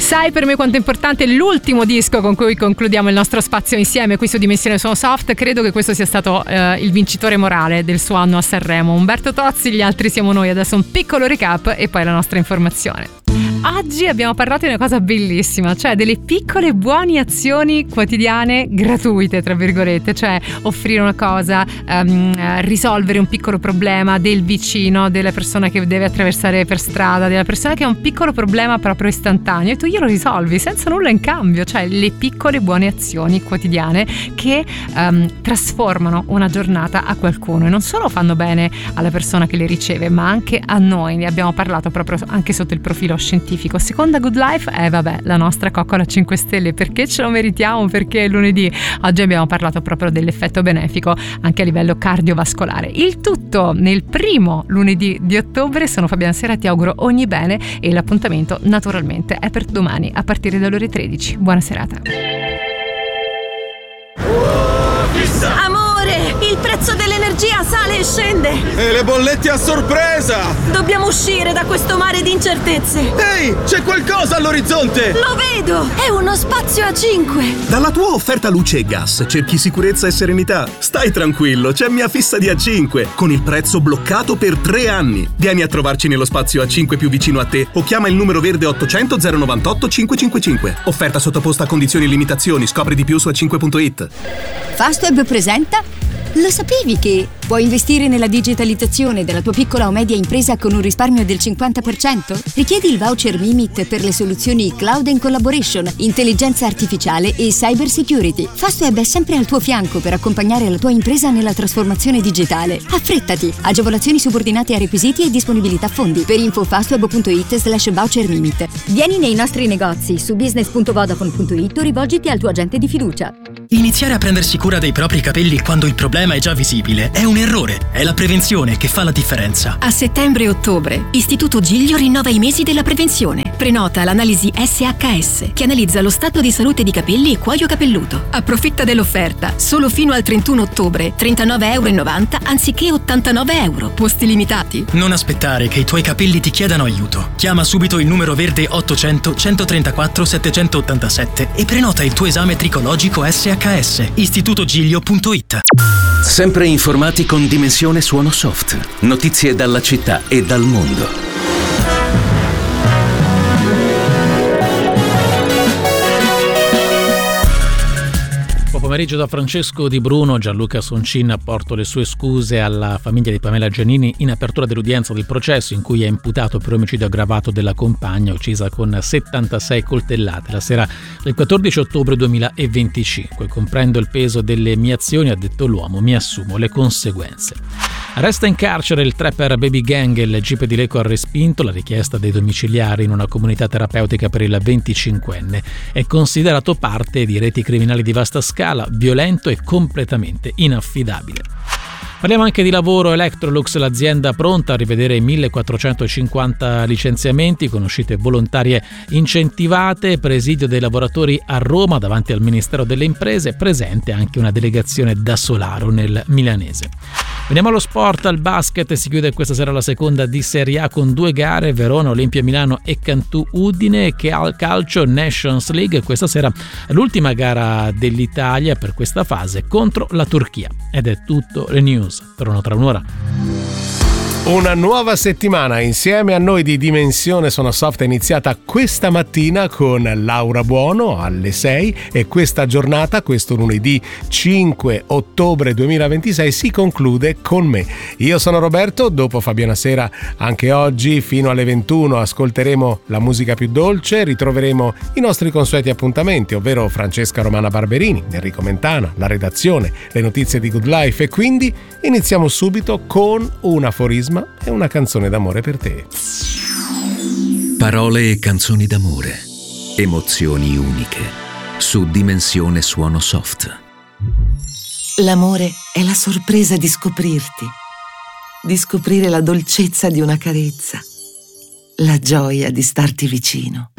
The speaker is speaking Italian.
Sai per me quanto è importante l'ultimo disco con cui concludiamo il nostro spazio insieme qui su Dimensione Suono Soft. Credo che questo sia stato il vincitore morale del suo anno a Sanremo, Umberto Tozzi. Gli altri siamo noi. Adesso un piccolo recap e poi la nostra informazione. Oggi abbiamo parlato di una cosa bellissima, cioè delle piccole buone azioni quotidiane gratuite, tra virgolette, cioè offrire una cosa, risolvere un piccolo problema del vicino, della persona che deve attraversare per strada, della persona che ha un piccolo problema proprio istantaneo e tu glielo risolvi senza nulla in cambio, cioè le piccole buone azioni quotidiane che trasformano una giornata a qualcuno e non solo fanno bene alla persona che le riceve ma anche a noi. Ne abbiamo parlato proprio anche sotto il profilo scientifico. Seconda Good Life la nostra coccola 5 stelle, perché ce lo meritiamo, perché è lunedì. Oggi abbiamo parlato proprio dell'effetto benefico anche a livello cardiovascolare. Il tutto nel primo lunedì di ottobre. Sono Fabiana Sera, ti auguro ogni bene e l'appuntamento naturalmente è per domani a partire dalle ore 13. Buona serata. Amore, il prezzo dell'energia sale e scende. E le bollette a sorpresa! Dobbiamo uscire da questo mare di incertezze. Ehi, c'è qualcosa all'orizzonte! Lo vedo! È uno spazio a 5. Dalla tua offerta luce e gas cerchi sicurezza e serenità? Stai tranquillo, c'è Mia Fissa di A5 con il prezzo bloccato per 3 anni. Vieni a trovarci nello spazio A5 più vicino a te o chiama il numero verde 800 098 555. Offerta sottoposta a condizioni e limitazioni. Scopri di più su a5.it. Fastweb presenta? Lo sapevi che puoi investire nella digitalizzazione della tua piccola o media impresa con un risparmio del 50%? Richiedi il voucher Mimit per le soluzioni Cloud and Collaboration, intelligenza artificiale e cyber security. Fastweb è sempre al tuo fianco per accompagnare la tua impresa nella trasformazione digitale. Affrettati! Agevolazioni subordinate a requisiti e disponibilità fondi. Per info fastweb.it/voucher Mimit. Vieni nei nostri negozi su business.vodafone.it o rivolgiti al tuo agente di fiducia. Iniziare a prendersi cura dei propri capelli quando il problema è già visibile è un errore. È la prevenzione che fa la differenza. A settembre e ottobre, Istituto Giglio rinnova i mesi della prevenzione. Prenota l'analisi SHS, che analizza lo stato di salute di capelli e cuoio capelluto. Approfitta dell'offerta. Solo fino al 31 ottobre, €39,90 anziché €89. Posti limitati. Non aspettare che i tuoi capelli ti chiedano aiuto. Chiama subito il numero verde 800 134 787 e prenota il tuo esame tricologico SHS. istitutogiglio.it. Sempre informati con Dimensione Suono Soft. Notizie dalla città e dal mondo. Pomeriggio da Francesco Di Bruno. Gianluca Soncin porto le sue scuse alla famiglia di Pamela Giannini in apertura dell'udienza del processo in cui è imputato per omicidio aggravato della compagna uccisa con 76 coltellate la sera del 14 ottobre 2025. Comprendo il peso delle mie azioni, ha detto l'uomo, mi assumo le conseguenze. Resta in carcere il trapper Baby Gang. Il GIP di Lecco ha respinto la richiesta dei domiciliari in una comunità terapeutica per il 25enne. È considerato parte di reti criminali di vasta scala, violento e completamente inaffidabile. Parliamo anche di lavoro. Electrolux, l'azienda pronta a rivedere 1450 licenziamenti con uscite volontarie incentivate, presidio dei lavoratori a Roma davanti al Ministero delle Imprese, presente anche una delegazione da Solaro nel milanese. Veniamo allo sport, al basket. Si chiude questa sera la seconda di Serie A con 2 gare, Verona, Olimpia Milano e Cantù Udine, che al calcio Nations League. Questa sera è l'ultima gara dell'Italia per questa fase contro la Turchia. Ed è tutto, le news tornano tra un'ora. Una nuova settimana insieme a noi di Dimensione Suono Soft è iniziata questa mattina con Laura Buono alle 6 e questa giornata, questo lunedì 5 ottobre 2026, si conclude con me. Io sono Roberto, dopo Fabiana Sera anche oggi fino alle 21 ascolteremo la musica più dolce, ritroveremo i nostri consueti appuntamenti, ovvero Francesca Romana Barberini, Enrico Mentana, la redazione, le notizie di Good Life, e quindi iniziamo subito con un aforisma e una canzone d'amore per te. Parole e canzoni d'amore. Emozioni uniche. Su Dimensione Suono Soft. L'amore è la sorpresa di scoprirti, di scoprire la dolcezza di una carezza, la gioia di starti vicino.